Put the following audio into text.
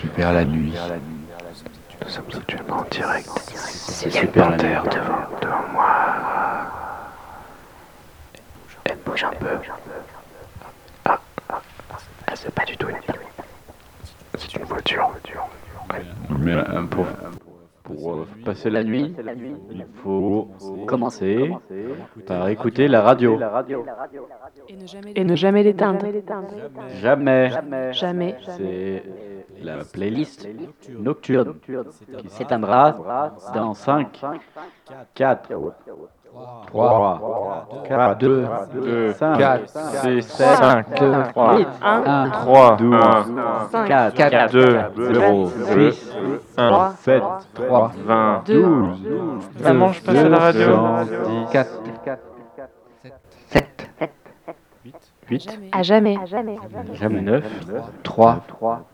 super la nuit. Nous sommes actuellement en direct. C'est super la terre devant moi. Elle bouge un peu. Ah, c'est pas du tout une. C'est une voiture. Mais pour passer la nuit, il faut commencer par écouter la radio. Et ne jamais l'éteindre. Jamais. Jamais. C'est la playlist nocturne qui s'éteindra dans 5, 4, 3, 4, 2, 5, 4, 6, 7, 5, 3, 8, 1, 3, 12, 4, 4, 2, 0, 2, 6, 3, 7, 3, 20, 2, 12, Vraiment, je passe à la radio. 4, 7, 8, à jamais. jamais 9, 3,